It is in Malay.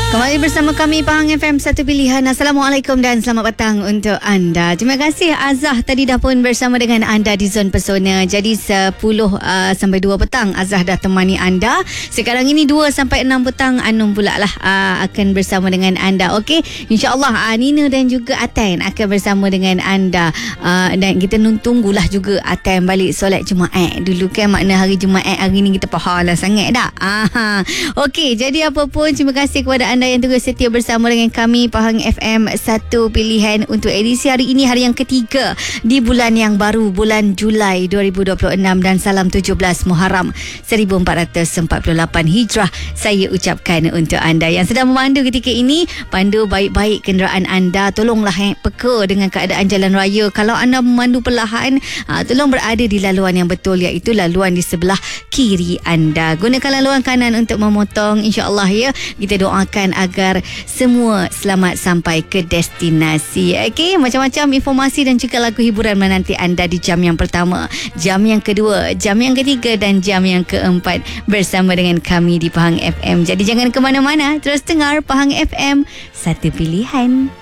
Kembali bersama kami Pahang FM Satu Pilihan. Assalamualaikum dan selamat petang untuk anda. Terima kasih Azah tadi dah pun bersama dengan anda di Zon Pesona. Jadi 10 sampai 2 petang Azah dah temani anda. Sekarang ini 2 sampai 6 petang Anum pula lah akan bersama dengan anda. Okey, insyaAllah Nina dan juga Atan akan bersama dengan anda. Dan kita tunggulah juga Atan balik solat Jumaat dulu kan. Makna hari Jumaat hari ni kita pahala sangat dah. Okey, jadi apa pun terima kasih kepada anda yang terus setia bersama dengan kami Pahang FM Satu Pilihan untuk edisi hari ini, hari yang ketiga di bulan yang baru, bulan Julai 2026, dan salam 17 Muharram 1448 Hijrah saya ucapkan untuk anda yang sedang memandu ketika ini. Pandu baik-baik kenderaan anda, tolonglah peka dengan keadaan jalan raya. Kalau anda memandu perlahan, tolong berada di laluan yang betul, iaitu laluan di sebelah kiri anda. Gunakan laluan kanan untuk memotong, insya-Allah ya. Kita doakan agar semua selamat sampai ke destinasi. Okey, macam-macam informasi dan juga lagu hiburan menanti anda di jam yang pertama, jam yang kedua, jam yang ketiga dan jam yang keempat bersama dengan kami di Pahang FM. Jadi jangan ke mana-mana, terus dengar Pahang FM Satu Pilihan.